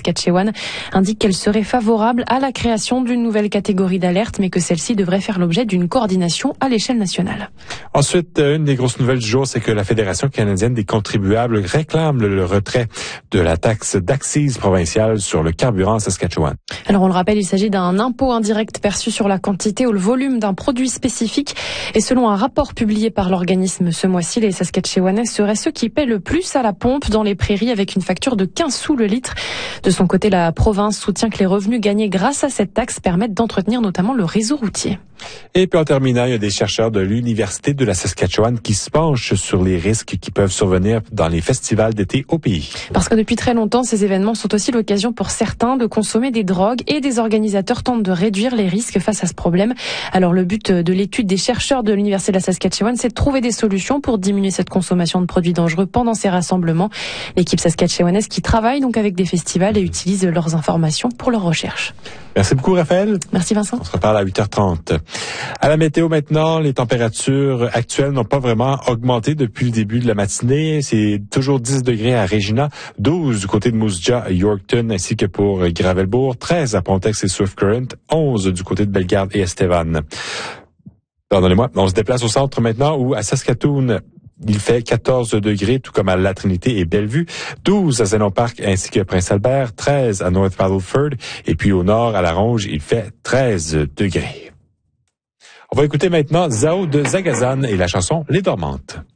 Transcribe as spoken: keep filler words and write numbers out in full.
Saskatchewan indique qu'elle serait favorable à la création d'une nouvelle catégorie d'alerte, mais que celle-ci devrait faire l'objet d'une coordination à l'échelle nationale. Ensuite, une des grosses nouvelles du jour, c'est que la Fédération canadienne des contribuables réclame le retrait de la taxe d'accise provinciale sur le carburant à Saskatchewan. Alors on le rappelle, il s'agit d'un impôt indirect perçu sur la quantité ou le volume d'un produit spécifique. Et selon un rapport publié par l'organisme ce mois-ci, les Saskatchewanais seraient ceux qui paient le plus à la pompe dans les prairies avec une facture de quinze sous le litre. De son côté, la province soutient que les revenus gagnés grâce à cette taxe permettent d'entretenir notamment le réseau routier. Et puis en terminant, il y a des chercheurs de l'Université de la Saskatchewan qui se penchent sur les risques qui peuvent survenir dans les festivals d'été au pays. Parce que depuis très longtemps, ces événements sont aussi l'occasion pour certains de consommer des drogues et des organisateurs tentent de réduire les risques face à ce problème. Alors le but de l'étude des chercheurs de l'Université de la Saskatchewan, c'est de trouver des solutions pour diminuer cette consommation de produits dangereux pendant ces rassemblements. L'équipe saskatchewanaise qui travaille donc avec des festivals et utilise leurs informations pour leurs recherches. Merci beaucoup, Raphaël. Merci, Vincent. On se reparle à huit heures trente. À la météo maintenant, les températures actuelles n'ont pas vraiment augmenté depuis le début de la matinée. C'est toujours dix degrés à Regina, douze du côté de Moose Jaw, Yorkton, ainsi que pour Gravelbourg, treize à Pontex et Swift Current, onze du côté de Bellegarde et Estevan. Pardonnez-moi, on se déplace au centre maintenant où à Saskatoon, il fait quatorze degrés, tout comme à La Trinité et Bellevue, douze à Zénon Park ainsi que Prince-Albert, treize à North Battleford, et puis au nord, à La Ronge, il fait treize degrés. On va écouter maintenant Zao de Zagazan et la chanson Les Dormantes.